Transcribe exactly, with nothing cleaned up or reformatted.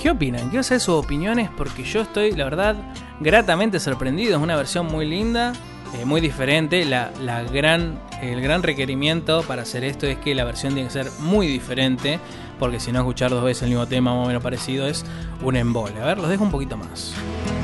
¿Qué opinan? Quiero saber sus opiniones porque yo estoy, la verdad, gratamente sorprendido. Es una versión muy linda, eh, muy diferente. La, la gran, el gran requerimiento para hacer esto es que la versión tiene que ser muy diferente, porque si no, escuchar dos veces el mismo tema más o menos parecido es un embole. A ver, los dejo un poquito más.